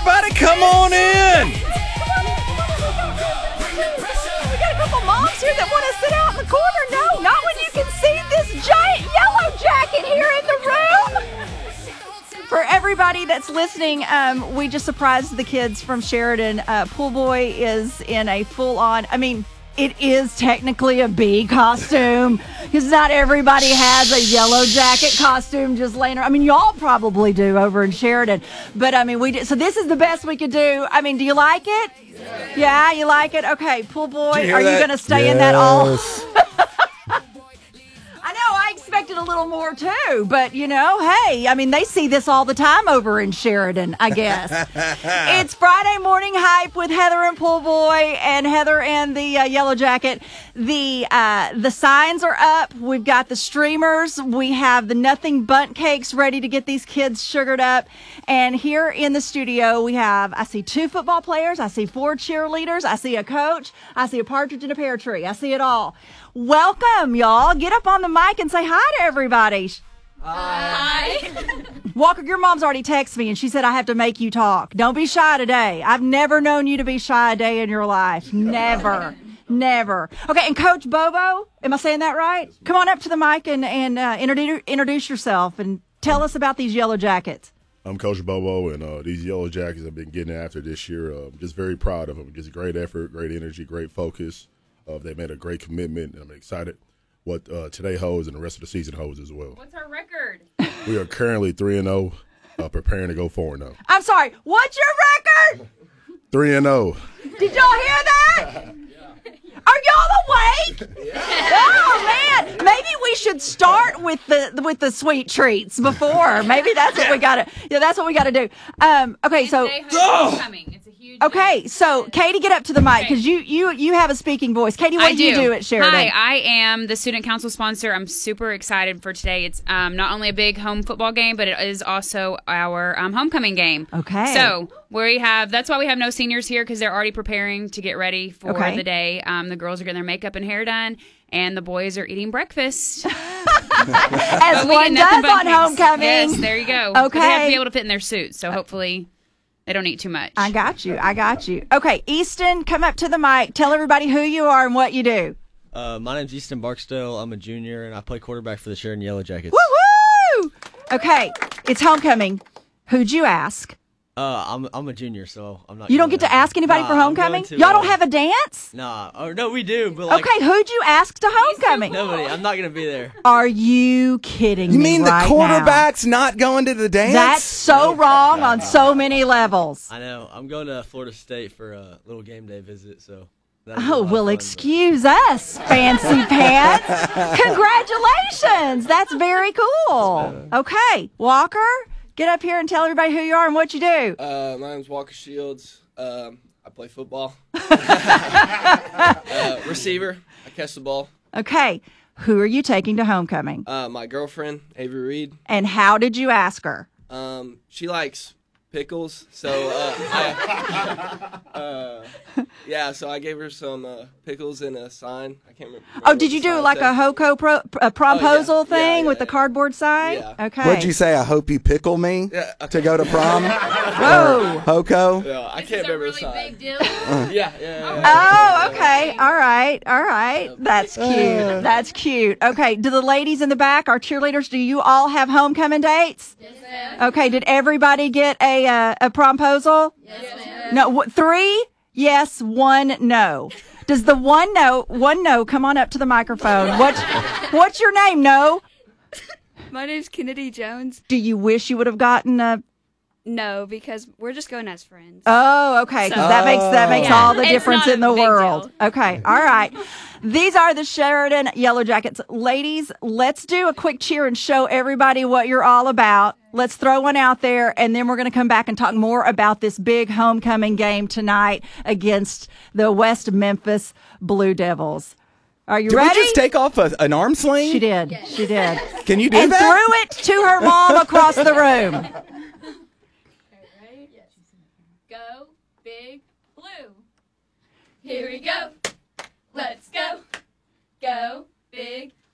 everybody, come on in. We got a couple moms here that want to sit out in the corner. No, not when you can see this giant yellow jacket here in the room. For everybody that's listening, we just surprised the kids from Sheridan. Pool Boy is in a full-on, it is technically a bee costume because not everybody has a yellow jacket costume just laying around. Y'all probably do over in Sheridan, but we did. So this is the best we could do. Do you like it? Yeah, you like it? Okay, Pool Boy, are you going to stay in that all? I know, I expected a little more too, but hey, they see this all the time over in Sheridan, I guess. It's Friday Morning Hype with Heather and Pool Boy and Heather and the Yellow Jacket. The signs are up. We've got the streamers. We have the Nothing Bundt cakes ready to get these kids sugared up. And here in the studio, I see 2 football players. I see 4 cheerleaders. I see a coach. I see a partridge in a pear tree. I see it all. Welcome, y'all. Get up on the mic and say hi to everybody. Hi. Walker, your mom's already texted me, and she said I have to make you talk. Don't be shy today. I've never known you to be shy a day in your life. Never. Never. Okay, and Coach Bobo, am I saying that right? Come on up to the mic and introduce yourself and tell us about these Yellow Jackets. I'm Coach Bobo, and these Yellow Jackets I've been getting after this year. Just very proud of them. Just great effort, great energy, great focus. They made a great commitment, and I'm excited what today holds and the rest of the season holds as well. What's our record? We are currently 3-0, preparing to go 4-0. I'm sorry, what's your record? 3-0. Did y'all hear that? Are y'all awake? Yeah. Oh man, maybe we should start with the sweet treats before. Maybe that's what we gotta. Yeah, that's what we gotta do. Okay, so. Homecoming. It's a huge. Okay, so Katie, get up to the mic because you have a speaking voice. Katie, what do you do at Sheridan? Hi, I am the student council sponsor. I'm super excited for today. It's not only a big home football game, but it is also our homecoming game. Okay. So that's why we have no seniors here because they're already preparing to get ready for the day. The girls are getting their makeup and hair done, and the boys are eating breakfast. As one does on homecoming. Yes, there you go. Okay. But they have to be able to fit in their suits, so hopefully they don't eat too much. I got you. Okay, Easton, come up to the mic. Tell everybody who you are and what you do. My name's Easton Barksdale. I'm a junior, and I play quarterback for the Sheridan Yellow Jackets. Woo-hoo! Okay, it's homecoming. Who'd you ask? I'm a junior, so I'm not. You don't get to ask anybody for homecoming? Y'all don't have a dance? Nah. Oh, no, we do. But okay, who'd you ask to homecoming? Nobody. I'm not going to be there. Are you kidding me? You mean right the quarterback's not going to the dance? That's so wrong on so many levels. I know. I'm going to Florida State for a little game day visit, so. Oh, well, excuse us, fancy pants. Congratulations. That's very cool. Okay, Walker, get up here and tell everybody who you are and what you do. My name's Walker Shields. I play football. Receiver. I catch the ball. Okay, who are you taking to homecoming? My girlfriend, Avery Reed. And how did you ask her? She likes pickles, so so I gave her some pickles and a sign. I can't remember. Oh, did you do like a HOCO promposal thing with the cardboard sign? Yeah. Okay. What'd you say? I hope you pickle me to go to prom? Whoa. HOCO? Yeah, I can't remember the sign. Big deal. Oh, okay. All right. That's cute. That's cute. Okay. Do the ladies in the back, our cheerleaders, do you all have homecoming dates? Yes, ma'am. Okay. Did everybody get a promposal? Yes, ma'am. No. 3 yes, 1 no. Does the one no come on up to the microphone? What's your name? No. My name's Kennedy Jones. Do you wish you would have gotten a? No, because we're just going as friends. Oh, okay. Because that makes all the It's difference not in the a big world. deal. Okay. All right. These are the Sheridan Yellow Jackets. Ladies, let's do a quick cheer and show everybody what you're all about. Let's throw one out there, and then we're going to come back and talk more about this big homecoming game tonight against the West Memphis Blue Devils. Are you ready? Did we just take off an arm sling? She did. She did. Can you do And that? threw it to her mom across the room. Ready? Yes. Go, big, blue. Here we go. Let's go. Go, big,